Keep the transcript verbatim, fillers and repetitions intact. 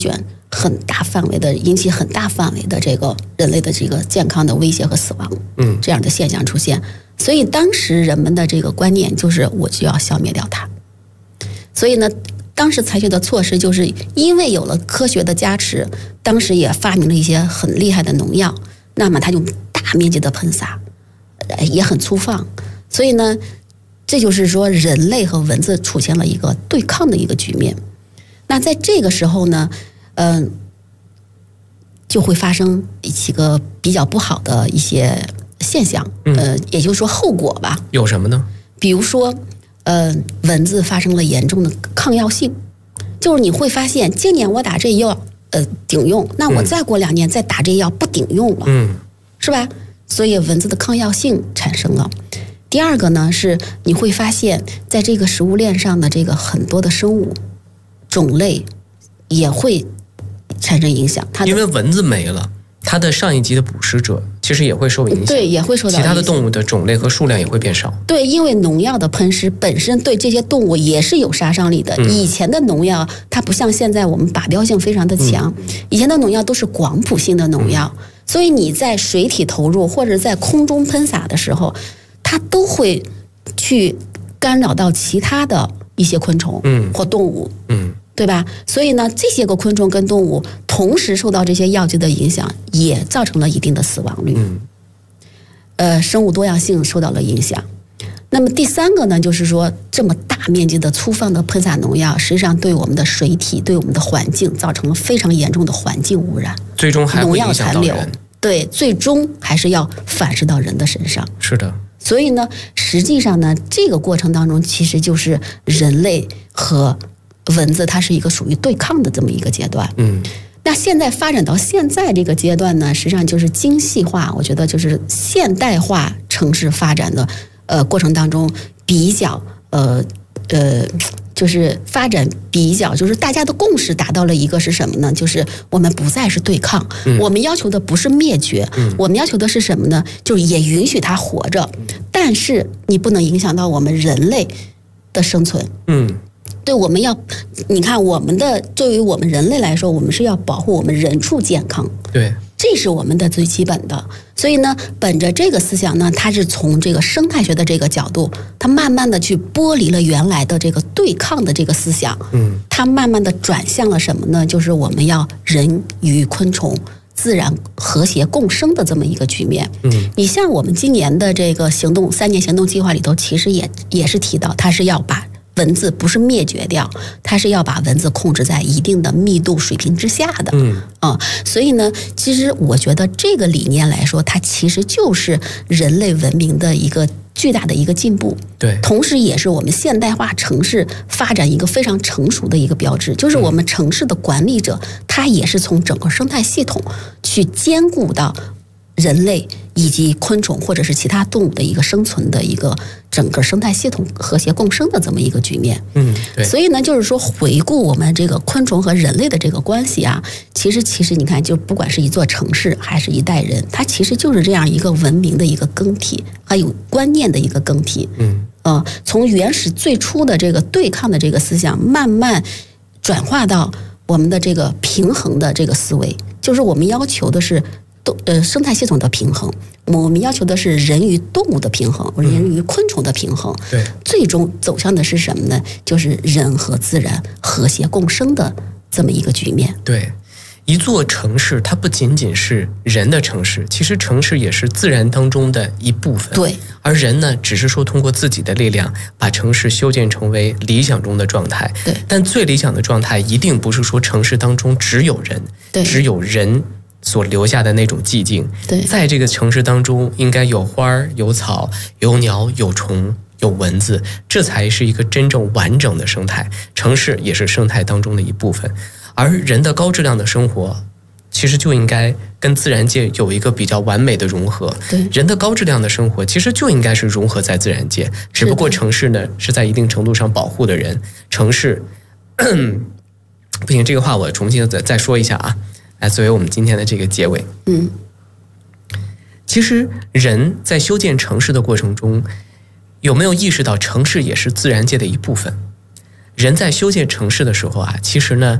卷很大范围的引起很大范围的这个人类的这个健康的威胁和死亡，嗯，这样的现象出现。所以当时人们的这个观念就是我就要消灭掉它。所以呢，当时采取的措施就是因为有了科学的加持，当时也发明了一些很厉害的农药，那么它就大面积的喷洒，也很粗放。所以呢，这就是说人类和蚊子出现了一个对抗的一个局面。那在这个时候呢，嗯、呃，就会发生几个比较不好的一些现象，呃，也就是说后果吧。 有什么呢？ 比如说，呃，蚊子发生了严重的抗药性，就是你会发现，今年我打这药，呃，顶用，那我再过两年再打这药不顶用了，嗯，是吧？所以蚊子的抗药性产生了。第二个呢，是你会发现在这个食物链上的这个很多的生物种类也会产生影响。它因为蚊子没了，它的上一级的捕食者其实也会受影响， 对，也会受到影响。 其他的动物的种类和数量也会变少。 对，因为农药的喷施本身对这些动物也是有杀伤力的。嗯、以前的农药它不像现在我们靶标性非常的强，嗯、以前的农药都是广谱性的农药，嗯、所以你在水体投入或者在空中喷洒的时候，它都会去干扰到其他的一些昆虫或动物，嗯，对吧？所以呢，这些个昆虫跟动物同时受到这些药剂的影响，也造成了一定的死亡率，嗯，呃，生物多样性受到了影响。那么第三个呢，就是说这么大面积的粗放的喷洒农药，实际上对我们的水体、对我们的环境造成了非常严重的环境污染， 最终还会影响到人。 农药残留，对，最终还是要反噬到人的身上。 是的。 所以呢，实际上呢，这个过程当中其实就是人类和蚊子它是一个属于对抗的这么一个阶段。嗯，那现在发展到现在这个阶段呢，实际上就是精细化，我觉得就是现代化城市发展的呃过程当中比较呃呃。就是发展比较，就是大家的共识达到了一个是什么呢？就是我们不再是对抗，嗯、我们要求的不是灭绝，嗯、我们要求的是什么呢？就是也允许它活着，但是你不能影响到我们人类的生存。嗯，对，我们要，你看我们的作为我们人类来说，我们是要保护我们人畜健康。 对。 这是我们的最基本的，所以呢，本着这个思想呢，它是从这个生态学的这个角度，它慢慢的去剥离了原来的这个对抗的这个思想，嗯，它慢慢的转向了什么呢？就是我们要人与昆虫自然和谐共生的这么一个局面。嗯，你像我们今年的这个行动三年行动计划里头，其实也也是提到，它是要把蚊子不是灭绝掉，它是要把蚊子控制在一定的密度水平之下的。嗯啊，所以呢，其实我觉得这个理念来说，它其实就是人类文明的一个巨大的一个进步。 对， 同时也是我们现代化城市发展一个非常成熟的一个标志，就是我们城市的管理者，他也是从整个生态系统去兼顾到人类以及昆虫或者是其他动物的一个生存的一个整个生态系统和谐共生的这么一个局面。嗯，对。所以呢，就是说回顾我们这个昆虫和人类的这个关系啊，其实其实你看，就不管是一座城市还是一代人，它其实就是这样一个文明的一个更替，还有观念的一个更替。嗯，呃，从原始最初的这个对抗的这个思想，慢慢转化到我们的这个平衡的这个思维，就是我们要求的是。动呃生态系统的平衡，我们要求的是人与动物的平衡，人与昆虫的平衡。对，最终走向的是什么呢？就是人和自然和谐共生的这么一个局面。 对，一座城市它不仅仅是人的城市，其实城市也是自然当中的一部分。 对，而人呢，只是说通过自己的力量把城市修建成为理想中的状态。 对， 但最理想的状态一定不是说城市当中只有人， 对， 只有人所留下的那种寂静。 对， 在这个城市当中，应该有花有草有鸟有虫有蚊子，这才是一个真正完整的生态。城市也是生态当中的一部分，而人的高质量的生活其实就应该跟自然界有一个比较完美的融合。 对， 人的高质量的生活其实就应该是融合在自然界，只不过城市呢是在一定程度上保护的人。城市不行，这个话我重新再再说一下啊，来作为我们今天的这个结尾。嗯，其实人在修建城市的过程中，有没有意识到城市也是自然界的一部分？人在修建城市的时候啊，其实呢